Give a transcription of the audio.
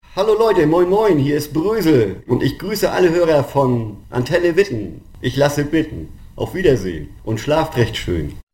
Hallo Leute, moin moin, hier ist Brösel und ich grüße alle Hörer von Antenne Witten. Ich lasse bitten. Auf Wiedersehen und schlaft recht schön.